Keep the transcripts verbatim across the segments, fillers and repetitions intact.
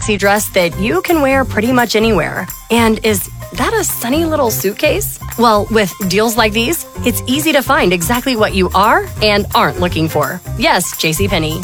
maxi dress that you can wear pretty much anywhere. And is that a sunny little suitcase? Well, with deals like these, it's easy to find exactly what you are and aren't looking for. Yes, JCPenney.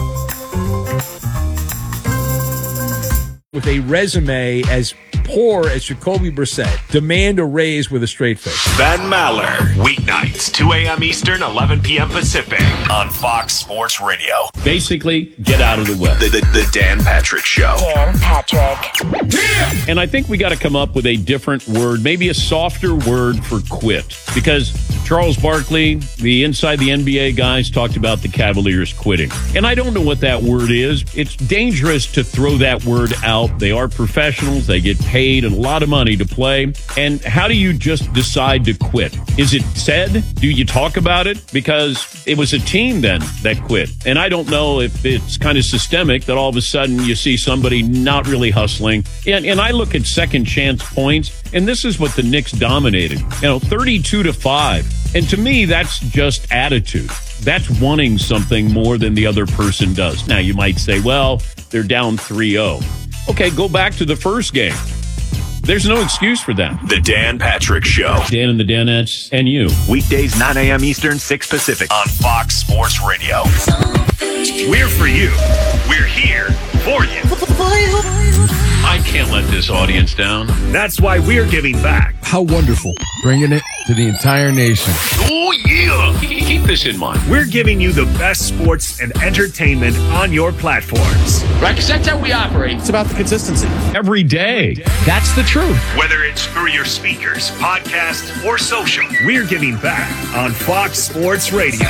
With a resume as poor as Jacoby Brissett, demand a raise with a straight face. Ben Maller, weeknights, two a.m. Eastern, eleven p.m. Pacific, on Fox Sports Radio. Basically, get out of the way. The, the, the Dan Patrick Show. Dan Patrick. Yeah! And I think we got to come up with a different word, maybe a softer word for quit. Because Charles Barkley, the Inside the N B A guys, talked about the Cavaliers quitting. And I don't know what that word is. It's dangerous to throw that word out. They are professionals. They get paid a lot of money to play. And how do you just decide to quit? Is it said? Do you talk about it? Because it was a team then that quit. And I don't know if it's kind of systemic that all of a sudden you see somebody not really hustling. And, and I look at second chance points, and this is what the Knicks dominated. You know, thirty-two to five. And to me, that's just attitude. That's wanting something more than the other person does. Now, you might say, well, they're down three oh. Okay, go back to the first game. There's no excuse for that. The Dan Patrick Show. Dan and the Danettes and you. Weekdays, nine a.m. Eastern, six Pacific, on Fox Sports Radio. We're for you. We're here for you. I can't let this audience down. That's why we're giving back. How wonderful. Bringing it to the entire nation. Oh, yeah. Keep this in mind. We're giving you the best sports and entertainment on your platforms. Right, because that's how we operate. It's about the consistency. Every day. That's the truth. Whether it's through your speakers, podcast, or social, we're giving back on Fox Sports Radio.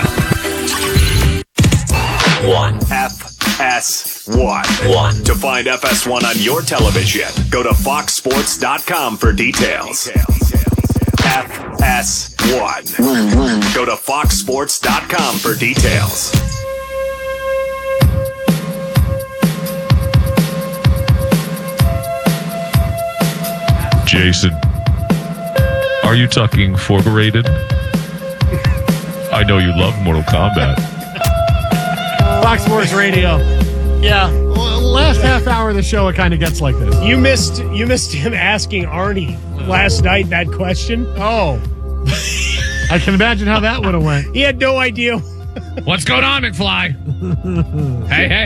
One. F S one. One. To find F S one on your television, go to fox sports dot com for details. F S one. One, one. Go to fox sports dot com for details. Jason, are you talking forbearated? I know you love Mortal Kombat. Fox Sports Radio. Yeah. Well, last half hour of the show, it kind of gets like this. You missed you missed him asking Arnie last night that question. Oh. I can imagine how that would have went. He had no idea. What's going on, McFly? Hey, hey,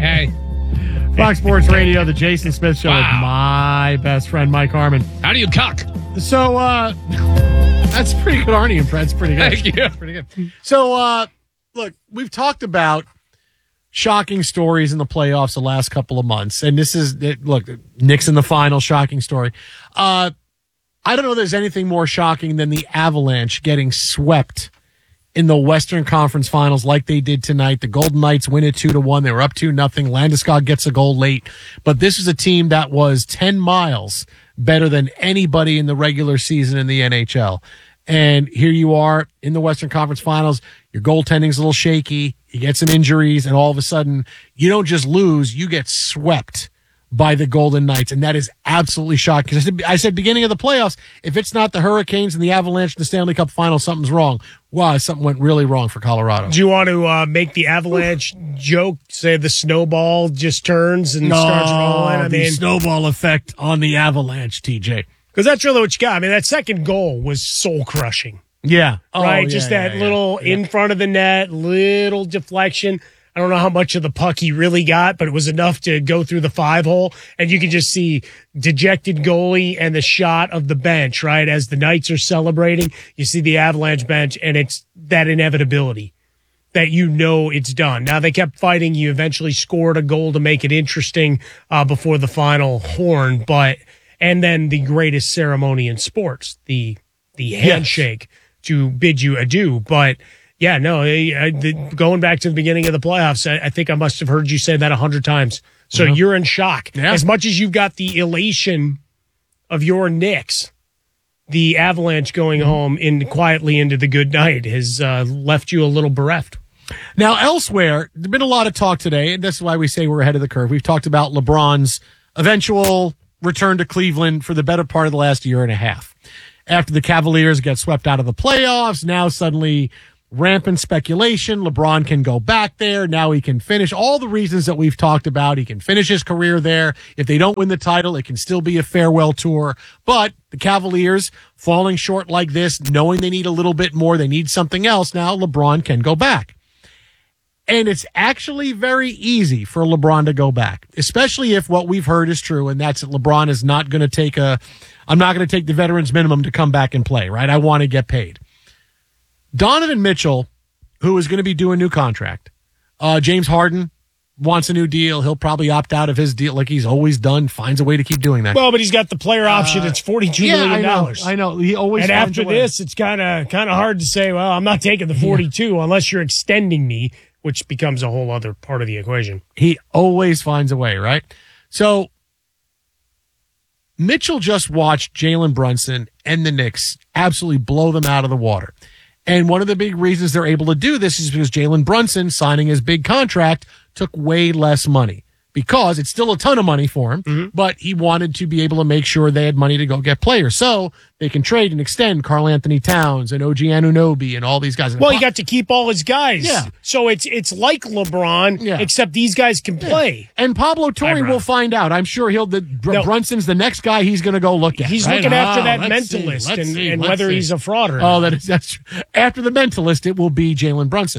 hey. Fox Sports Radio, the Jason Smith Show Wow. with my best friend, Mike Harmon. How do you cuck? So, uh, that's pretty good Arnie impression. That's pretty good. Thank you. That's pretty good. So, uh, look, we've talked about shocking stories in the playoffs the last couple of months. And this is, look, Knicks in the final, shocking story. Uh, I don't know if there's anything more shocking than the Avalanche getting swept in the Western Conference Finals like they did tonight. The Golden Knights win it two to one. They were up two nothing. Landeskog gets a goal late. But this is a team that was ten miles better than anybody in the regular season in the N H L. And here you are in the Western Conference Finals. Your goaltending's a little shaky. You get some injuries, and all of a sudden, you don't just lose, you get swept by the Golden Knights. And that is absolutely shocking. Because I said, I said beginning of the playoffs, if it's not the Hurricanes and the Avalanche in the Stanley Cup Final, something's wrong. Wow, something went really wrong for Colorado. Do you want to uh, make the Avalanche joke, say the snowball just turns and no, starts rolling? I the mean, snowball effect on the Avalanche, T J. Because that's really what you got. I mean, that second goal was soul-crushing. Yeah. Right? Oh, yeah, Just yeah, that yeah, little yeah. in front of the net, little deflection. I don't know how much of the puck he really got, but it was enough to go through the five hole. And you can just see dejected goalie and the shot of the bench, right? As the Knights are celebrating, you see the Avalanche bench, and it's that inevitability that you know it's done. Now, they kept fighting. You eventually scored a goal to make it interesting uh, before the final horn, but and then the greatest ceremony in sports, the the handshake yes. to bid you adieu. But yeah, no, I, I, the, going back to the beginning of the playoffs, I, I think I must have heard you say that a hundred times. So mm-hmm. you're in shock. Yeah. As much as you've got the elation of your Knicks, the Avalanche going mm-hmm. home in quietly into the good night has uh, left you a little bereft. Now, elsewhere, there's been a lot of talk today, and that's why we say we're ahead of the curve. We've talked about LeBron's eventual return to Cleveland for the better part of the last year and a half. After the Cavaliers get swept out of the playoffs, now suddenly rampant speculation. LeBron can go back there. Now he can finish all the reasons that we've talked about. He can finish his career there. If they don't win the title, it can still be a farewell tour. But the Cavaliers falling short like this, knowing they need a little bit more, they need something else. Now LeBron can go back. And it's actually very easy for LeBron to go back, especially if what we've heard is true. And that's that LeBron is not going to take a, I'm not going to take the veterans minimum to come back and play, right? I want to get paid. Donovan Mitchell, who is going to be doing a new contract. Uh, James Harden wants a new deal. He'll probably opt out of his deal like he's always done, finds a way to keep doing that. Well, but he's got the player option. Uh, it's forty-two yeah, million I dollars. know, I know. He always And finds after a way. this, it's kind of kind of hard to say, well, I'm not taking the forty-two yeah. unless you're extending me, which becomes a whole other part of the equation. He always finds a way, right? So Mitchell just watched Jalen Brunson and the Knicks absolutely blow them out of the water. And one of the big reasons they're able to do this is because Jalen Brunson signing his big contract took way less money, because it's still a ton of money for him, mm-hmm. but he wanted to be able to make sure they had money to go get players. So they can trade and extend Karl Anthony Towns and O G Anunoby and all these guys. Well, he got to keep all his guys. Yeah. So it's it's like LeBron, yeah. except these guys can play. Yeah. And Pablo Torre will find out. I'm sure he'll, the Br- no. Brunson's the next guy he's going to go look at. He's right? looking after oh, that see, mentalist and, see, and whether see. he's a fraud or oh, not. that is, that's true. After the mentalist, it will be Jalen Brunson.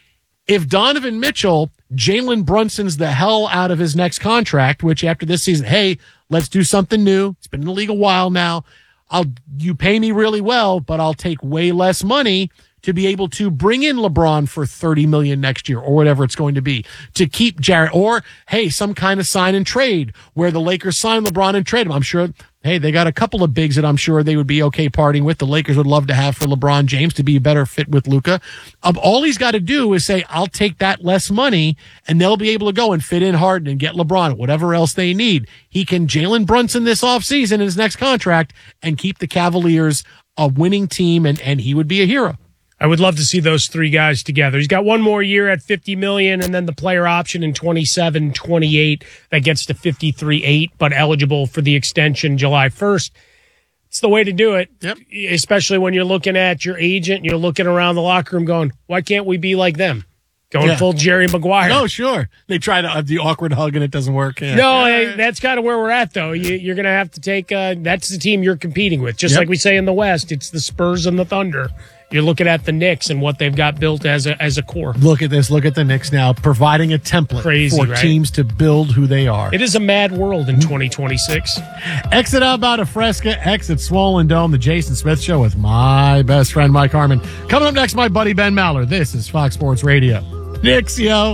If Donovan Mitchell, Jalen Brunson's the hell out of his next contract, which after this season, hey, let's do something new. It's been in the league a while now. I'll, you pay me really well, but I'll take way less money to be able to bring in LeBron for thirty million dollars next year or whatever it's going to be, to keep Jarrett, or hey, some kind of sign and trade where the Lakers sign LeBron and trade him. I'm sure, hey, they got a couple of bigs that I'm sure they would be okay parting with. The Lakers would love to have for LeBron James to be a better fit with Luka. Um, all he's got to do is say, I'll take that less money, and they'll be able to go and fit in Harden and get LeBron, whatever else they need. He can Jalen Brunson this offseason in his next contract and keep the Cavaliers a winning team, and, and he would be a hero. I would love to see those three guys together. He's got one more year at fifty million dollars and then the player option in twenty-seven twenty-eight that gets to fifty-three eight, but eligible for the extension July first. It's the way to do it. Yep. Especially when you're looking at your agent and you're looking around the locker room going, why can't we be like them? Going yeah. full Jerry Maguire. No, sure. They try to have the awkward hug and it doesn't work. Yeah. No, hey, that's kind of where we're at, though. You, you're going to have to take uh, – that's the team you're competing with. Just yep. like we say in the West, it's the Spurs and the Thunder. You're looking at the Knicks and what they've got built as a as a core. Look at this. Look at the Knicks now, providing a template Crazy, for right? teams to build who they are. It is a mad world in twenty twenty-six. Exit out about a Fresca, exit Swollen Dome, the Jason Smith Show with my best friend, Mike Harmon. Coming up next, my buddy Ben Maller. This is Fox Sports Radio. Knicks, yo.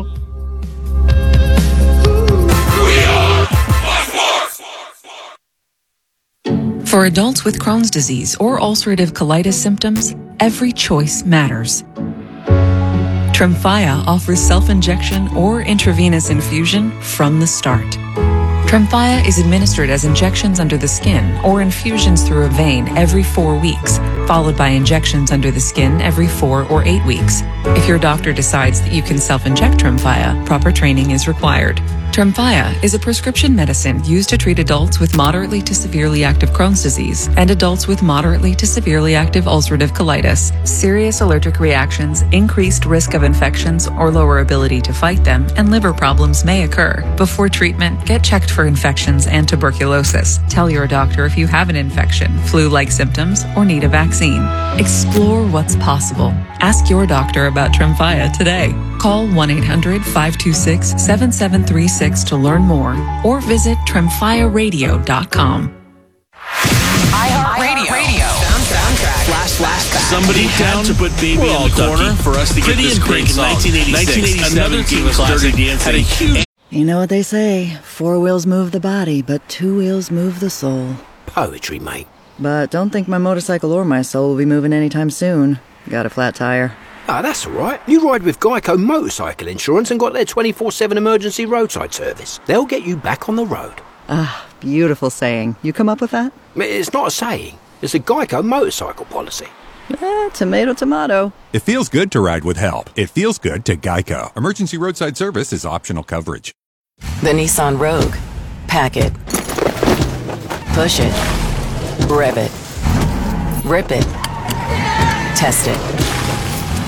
For adults with Crohn's disease or ulcerative colitis symptoms, every choice matters. Tremfya offers self-injection or intravenous infusion from the start. Tremfya is administered as injections under the skin or infusions through a vein every four weeks, followed by injections under the skin every four or eight weeks. If your doctor decides that you can self-inject Tremfya, proper training is required. Tremfya is a prescription medicine used to treat adults with moderately to severely active Crohn's disease and adults with moderately to severely active ulcerative colitis. Serious allergic reactions, increased risk of infections or lower ability to fight them, and liver problems may occur. Before treatment, get checked for infections and tuberculosis. Tell your doctor if you have an infection, flu-like symptoms, or need a vaccine. Explore what's possible. Ask your doctor about Tremfya today. Call one eight hundred five two six seven seven three six to learn more or visit tremfya radio dot com. iHeartRadio. Radio. Soundtrack. Flash, flashback. Somebody had to put Baby in the corner for us to get this great song. nineteen eighty-six, another team classic, had a huge... You know what they say, four wheels move the body, but two wheels move the soul. Poetry, mate. But don't think my motorcycle or my soul will be moving anytime soon. Got a flat tire. Ah, that's all right. You ride with Geico Motorcycle Insurance and got their twenty-four seven emergency roadside service. They'll get you back on the road. Ah, beautiful saying. You come up with that? It's not a saying. It's a Geico motorcycle policy. Eh, tomato, tomato. It feels good to ride with help. It feels good to Geico. Emergency roadside service is optional coverage. The Nissan Rogue. Pack it. Push it. Rev it. Rip it. Test it.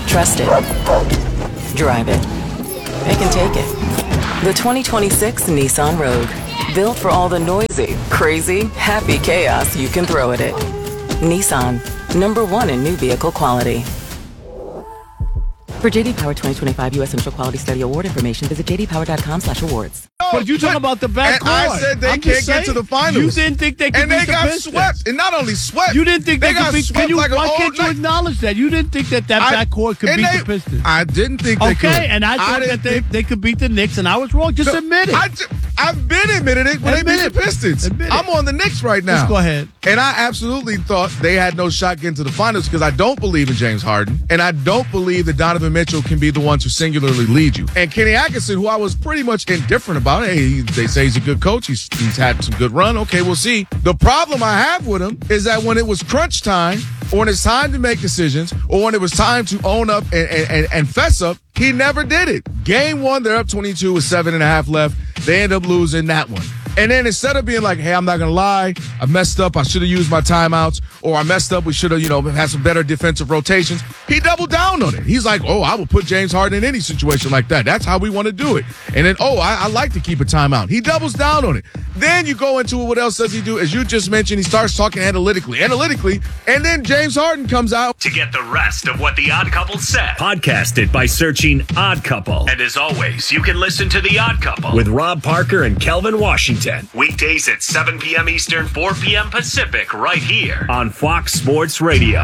Trust it. Drive it. It can take it. The twenty twenty-six Nissan Rogue. Built for all the noisy, crazy, happy chaos you can throw at it. Nissan. Number one in new vehicle quality. For J D Power twenty twenty-five U S Central Quality Study Award information, visit j d power dot com slash awards. But you talking about the backcourt. And I said they I'm can't just get saying, to the finals. You didn't think they could and beat they the got Pistons. swept. And not only swept, You didn't think they, they could got beat swept can you, like an Why old can't you night. acknowledge that? You didn't think that that I- backcourt could and beat they- the Pistons. I didn't think they okay, could. and I thought didn't that they, they could beat the Knicks, and I was wrong. Just No, admit it. I ju- I've been admitted it when Admit they beat it. the Pistons. Admit it. I'm on the Knicks right now. Let's go ahead. And I absolutely thought they had no shot getting to the finals because I don't believe in James Harden. And I don't believe that Donovan Mitchell can be the one to singularly lead you. And Kenny Atkinson, who I was pretty much indifferent about, hey, he- they say he's a good coach. He's, he's had some good run. Okay, we'll see. The problem I have with him is that when it was crunch time, or when it's time to make decisions, or when it was time to own up and, and, and fess up, he never did it. Game one, they're up twenty-two with seven and a half left. They end up losing that one. And then instead of being like, hey, I'm not going to lie, I messed up, I should have used my timeouts, or I messed up, we should have, you know, had some better defensive rotations, he doubled down on it. He's like, oh, I will put James Harden in any situation like that. That's how we want to do it. And then, oh, I, I like to keep a timeout. He doubles down on it. Then you go into it, what else does he do? As you just mentioned, he starts talking analytically, analytically, and then James Harden comes out. To get the rest of what The Odd Couple said, podcast it by searching Odd Couple. And as always, you can listen to The Odd Couple with Rob Parker and Kelvin Washington. Weekdays at seven p.m. Eastern, four p.m. Pacific, right here on Fox Sports Radio.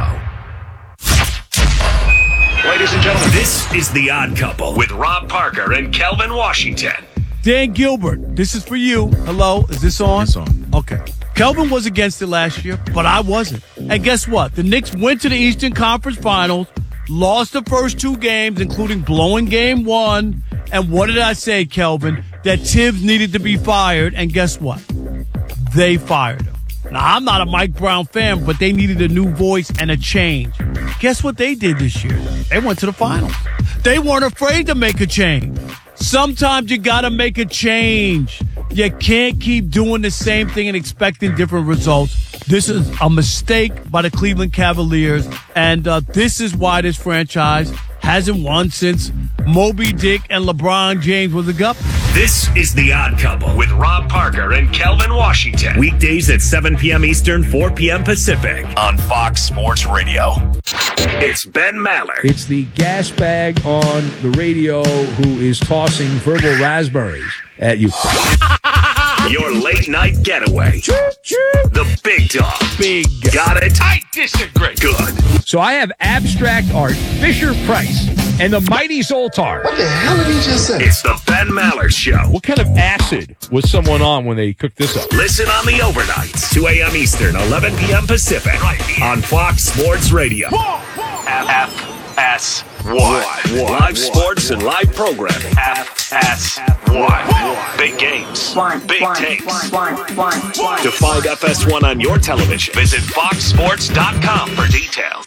Ladies and gentlemen, this is The Odd Couple with Rob Parker and Kelvin Washington. Dan Gilbert, this is for you. Hello, is this on? It's on. Okay. Kelvin was against it last year, but I wasn't. And guess what? The Knicks went to the Eastern Conference Finals, lost the first two games, including blowing game one. And what did I say, Kelvin? That Tibbs needed to be fired, and guess what? They fired him. Now, I'm not a Mike Brown fan, but they needed a new voice and a change. Guess what they did this year? They went to the finals. They weren't afraid to make a change. Sometimes you gotta make a change. You can't keep doing the same thing and expecting different results. This is a mistake by the Cleveland Cavaliers, and uh, this is why this franchise hasn't won since Moby Dick and LeBron James was a gup. This is The Odd Couple with Rob Parker and Kelvin Washington. Weekdays at seven p.m. Eastern, four p.m. Pacific on Fox Sports Radio. It's Ben Maller. It's the gas bag on the radio who is tossing verbal raspberries at you. Your late night getaway. The big dog. Big. Got it? I disagree. Good. So I have abstract art, Fisher Price, and the mighty Zoltar. What the hell did he just say? It's the Ben Maller Show. What kind of acid was someone on when they cooked this up? Listen on the overnights, two a.m. Eastern, eleven p.m. Pacific, right here on Fox Sports Radio. F S one. Live sports and live programming. F S one. Big games. Big takes. To find F S one on your television, visit fox sports dot com for details.